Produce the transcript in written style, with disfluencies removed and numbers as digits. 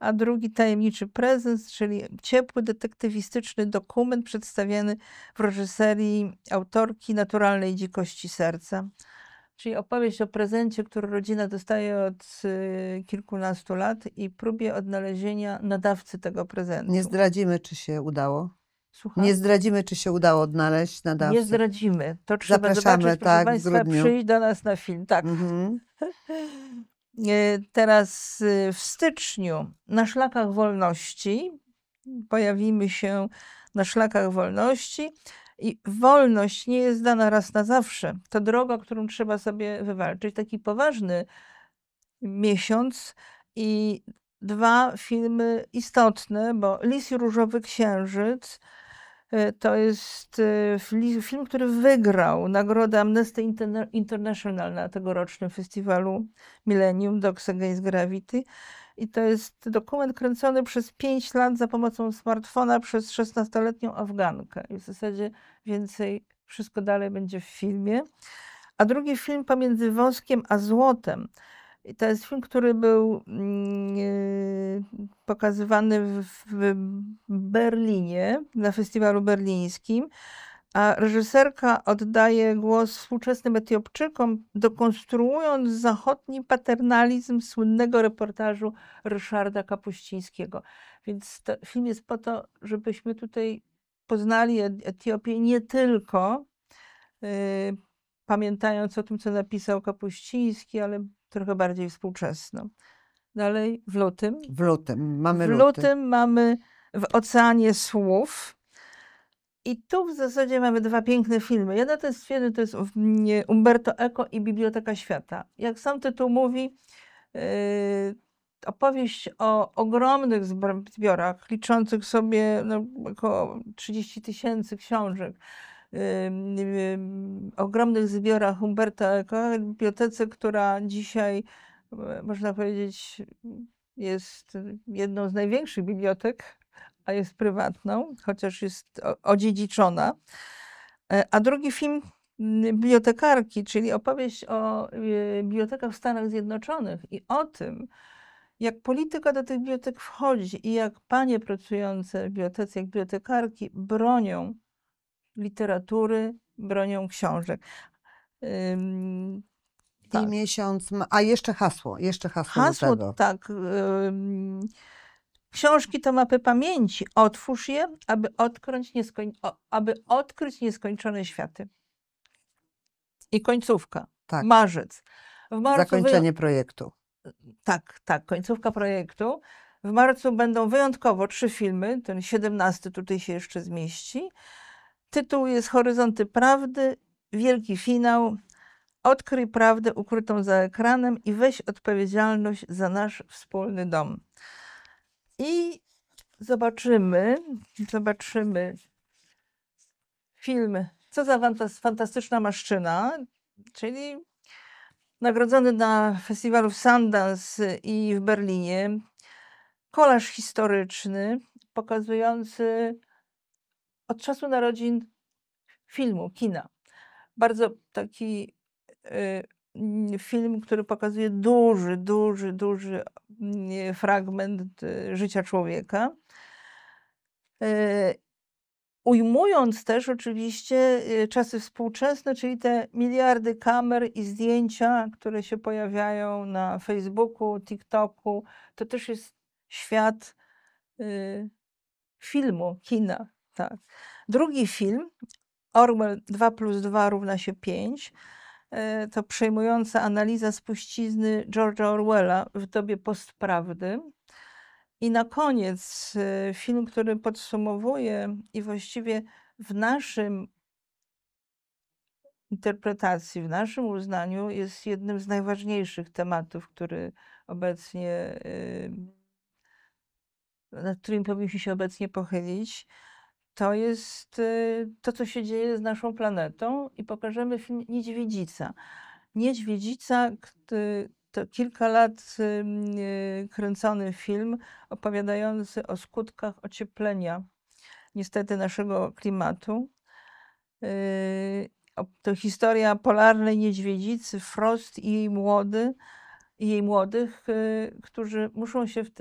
a drugi Tajemniczy prezens, czyli ciepły, detektywistyczny dokument przedstawiany w reżyserii autorki Naturalnej dzikości serca. Czyli opowieść o prezencie, który rodzina dostaje od kilkunastu lat i próbie odnalezienia nadawcy tego prezentu. Nie zdradzimy, czy się udało. Słucham? Nie zdradzimy, czy się udało odnaleźć nadawcę. Nie zdradzimy. To trzeba Zapraszamy, zobaczyć, proszę tak, w Państwa, grudniu. przyjść do nas na film. Tak. Mhm. Teraz w styczniu na Szlakach Wolności pojawimy się na Szlakach Wolności i wolność nie jest dana raz na zawsze. To droga, którą trzeba sobie wywalczyć. Taki poważny miesiąc i dwa filmy istotne, bo Lis i Różowy Księżyc to jest film, który wygrał nagrodę Amnesty International na tegorocznym festiwalu Millennium Dogs Against Gravity. I to jest dokument kręcony przez 5 lat za pomocą smartfona przez 16-letnią Afgankę. I w zasadzie więcej, wszystko dalej będzie w filmie. A drugi film Pomiędzy woskiem a złotem. I to jest film, który był pokazywany w Berlinie, na festiwalu berlińskim, a reżyserka oddaje głos współczesnym Etiopczykom, dekonstruując zachodni paternalizm słynnego reportażu Ryszarda Kapuścińskiego. Więc film jest po to, żebyśmy tutaj poznali Etiopię nie tylko pamiętając o tym, co napisał Kapuściński, ale trochę bardziej współczesno. Dalej, w lutym. W lutym. Mamy w luty. lutym mamy W oceanie słów. I tu w zasadzie mamy dwa piękne filmy. Jeden to jest Umberto Eco i Biblioteka Świata. Jak sam tytuł mówi, opowieść o ogromnych zbiorach, liczących sobie około 30 000 książek, ogromnych zbiorach Umberto Eco, bibliotece, która dzisiaj, można powiedzieć, jest jedną z największych bibliotek, a jest prywatną, chociaż jest odziedziczona. A drugi film Bibliotekarki, czyli opowieść o bibliotekach w Stanach Zjednoczonych i o tym, jak polityka do tych bibliotek wchodzi i jak panie pracujące w bibliotece, jak bibliotekarki bronią literatury, bronią książek. I miesiąc, a jeszcze hasło Hasło, lutego. tak. Książki to mapy pamięci. Otwórz je, aby odkryć nieskończone światy. I końcówka. Tak. Marzec. W marcu Zakończenie projektu. Tak, końcówka projektu. W marcu będą wyjątkowo 3 filmy. Ten 17 tutaj się jeszcze zmieści. Tytuł jest Horyzonty Prawdy, wielki finał. Odkryj prawdę ukrytą za ekranem i weź odpowiedzialność za nasz wspólny dom. I zobaczymy film Co za fantastyczna maszczyna, czyli nagrodzony na festiwalu w Sundance i w Berlinie. Kolaż historyczny pokazujący od czasu narodzin filmu, kina. Bardzo taki film, który pokazuje duży fragment życia człowieka. Ujmując też oczywiście czasy współczesne, czyli te miliardy kamer i zdjęcia, które się pojawiają na Facebooku, TikToku. To też jest świat filmu, kina. Tak. Drugi film, Orwell 2+2=5, to przejmująca analiza spuścizny George'a Orwella w dobie postprawdy. I na koniec film, który podsumowuje i właściwie w naszym interpretacji, w naszym uznaniu jest jednym z najważniejszych tematów, który obecnie, nad którym powinniśmy się obecnie pochylić. To jest to, co się dzieje z naszą planetą i pokażemy film Niedźwiedzica. Niedźwiedzica to kilka lat kręcony film opowiadający o skutkach ocieplenia niestety naszego klimatu. To historia polarnej niedźwiedzicy Frost i jej młodych, którzy muszą się w